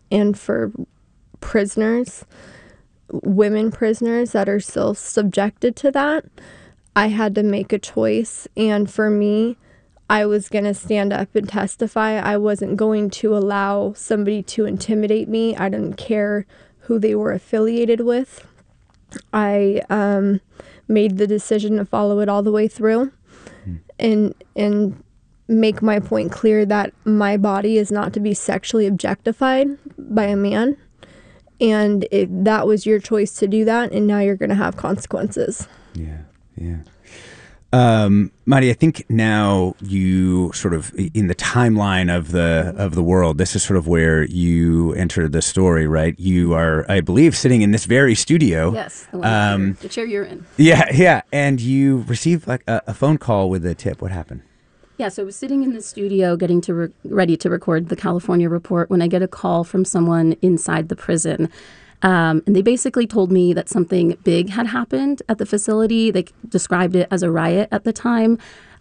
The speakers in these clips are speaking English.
and for prisoners, women prisoners that are still subjected to that, I had to make a choice. And for me, I was going to stand up and testify. I wasn't going to allow somebody to intimidate me. I didn't care who they were affiliated with. I made the decision to follow it all the way through and make my point clear that my body is not to be sexually objectified by a man. And that was your choice to do that, and now you're going to have consequences. Yeah, yeah. Madi, I think now you sort of, in the timeline of the world, this is sort of where you enter the story, right? You are, I believe, sitting in this very studio. Yes, the chair you're in. Yeah, yeah. And you received like a phone call with a tip. What happened? Yeah, so I was sitting in the studio getting to ready to record the California Report when I get a call from someone inside the prison. And they basically told me that something big had happened at the facility. They described it as a riot at the time.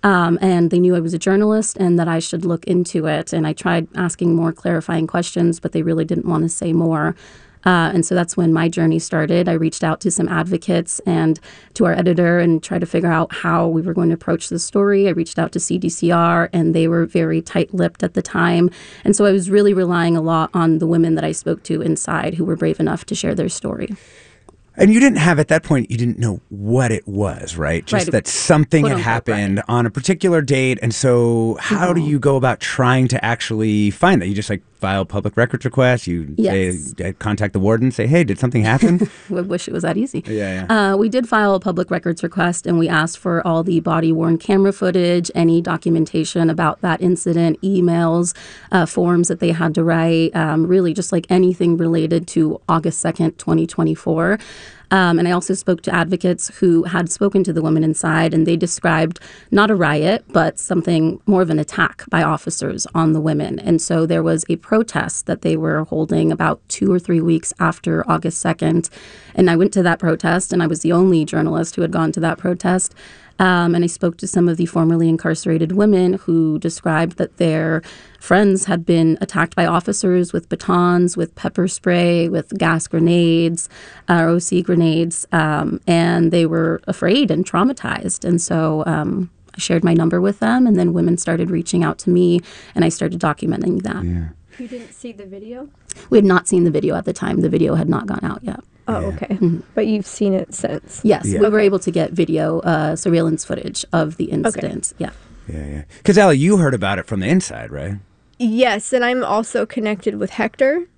And they knew I was a journalist and that I should look into it. And I tried asking more clarifying questions, but they really didn't want to say more. And so that's when my journey started. I reached out to some advocates and to our editor and tried to figure out how we were going to approach the story. I reached out to CDCR, and they were very tight-lipped at the time. And so I was really relying a lot on the women that I spoke to inside who were brave enough to share their story. And you didn't have, at that point, you didn't know what it was, right? Just that something had happened on a particular date. And so how do you go about trying to actually find that? You just like file public records requests? You say, contact the warden, say, hey, did something happen? I wish it was that easy. Yeah. We did file a public records request, and we asked for all the body-worn camera footage, any documentation about that incident, emails, forms that they had to write, really just like anything related to August 2nd, 2024. And I also spoke to advocates who had spoken to the women inside, and they described not a riot, but something more of an attack by officers on the women. And so there was a protest that they were holding about 2 or 3 weeks after August 2nd. And I went to that protest, and I was the only journalist who had gone to that protest. And I spoke to some of the formerly incarcerated women who described that their friends had been attacked by officers with batons, with pepper spray, with gas grenades, OC grenades, and they were afraid and traumatized. And so I shared my number with them, and then women started reaching out to me, and I started documenting that. Yeah. You didn't see the video? We had not seen the video at the time. The video had not gone out yet. Oh, okay. But you've seen it since? Yes, we were able to get video surveillance footage of the incident. Okay. Yeah. Because, Allie, you heard about it from the inside, right? Yes, and I'm also connected with Hector,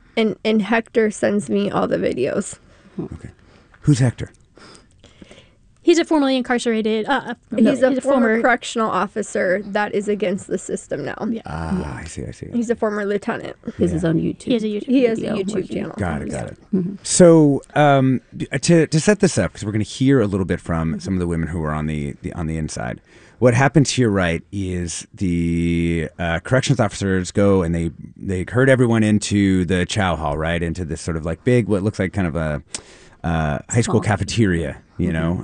and Hector sends me all the videos. Okay. Who's Hector? He's a formerly incarcerated. He's a former correctional officer that is against the system now. Yeah. I see. He's a former lieutenant. He has his own YouTube. He has a YouTube channel. Got it. So to set this up, because we're going to hear a little bit from some of the women who were on the inside. What happened to your right is the corrections officers go and they herd everyone into the chow hall, right? Into this sort of like big, what looks like kind of a high school cafeteria, you know?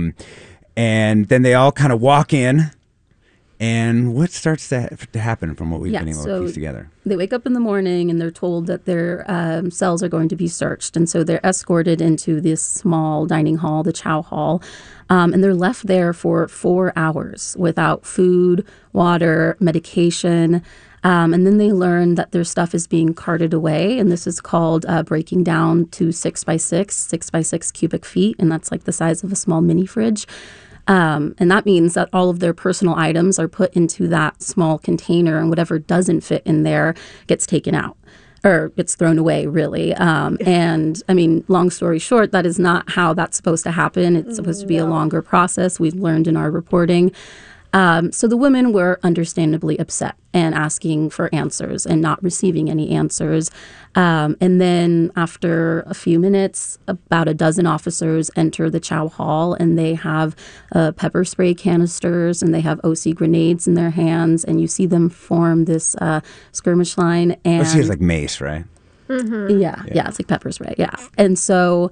And then they all kind of walk in. And what starts to happen from what we've been able to piece together? They wake up in the morning and they're told that their cells are going to be searched. And so they're escorted into this small dining hall, the chow hall. And they're left there for 4 hours without food, water, medication. And then they learn that their stuff is being carted away. And this is called breaking down to 6 by 6 cubic feet. And that's like the size of a small mini fridge. And that means that all of their personal items are put into that small container, and whatever doesn't fit in there gets taken out or gets thrown away, really. And I mean, long story short, that is not how that's supposed to happen. It's supposed to be a longer process. We've learned in our reporting. So the women were understandably upset and asking for answers and not receiving any answers. And then after a few minutes, about a dozen officers enter the chow hall, and they have pepper spray canisters and they have OC grenades in their hands. And you see them form this skirmish line. And OC is like mace, right? Mm-hmm. Yeah, it's like pepper spray. Yeah. And so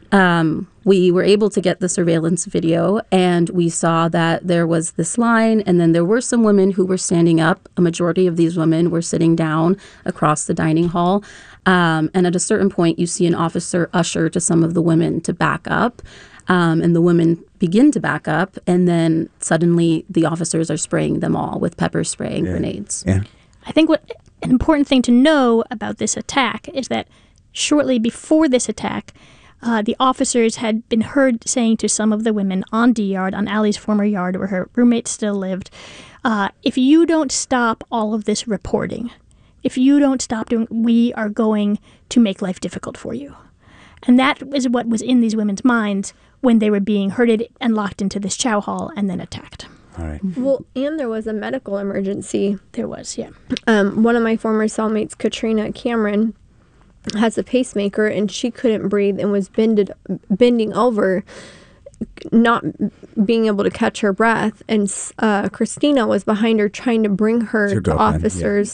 we were able to get the surveillance video, and we saw that there was this line, and then there were some women who were standing up. A majority of these women were sitting down across the dining hall. And at a certain point, you see an officer usher to some of the women to back up. And the women begin to back up, and then suddenly the officers are spraying them all with pepper spray and grenades. Yeah. I think what an important thing to know about this attack is that shortly before this attack, the officers had been heard saying to some of the women on D Yard, on Allie's former yard where her roommate still lived, if you don't stop all of this reporting, if you don't stop doing, we are going to make life difficult for you. And that is what was in these women's minds when they were being herded and locked into this chow hall and then attacked. All right. Well, and there was a medical emergency. There was, yeah. One of my former cellmates, Katrina Cameron, has a pacemaker, and she couldn't breathe and was bending over, not being able to catch her breath. And Christina was behind her trying to bring her to officers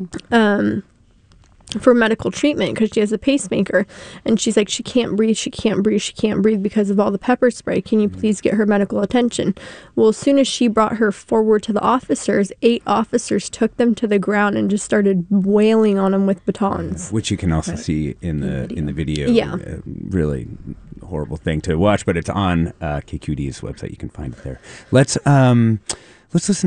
for medical treatment because she has a pacemaker. And she's like, she can't breathe because of all the pepper spray. Can you please get her medical attention? Well, as soon as she brought her forward to the officers, 8 officers took them to the ground and just started wailing on them with batons. Which you can also see in the video. Yeah. Really horrible thing to watch, but it's on KQED's website. You can find it there. Let's listen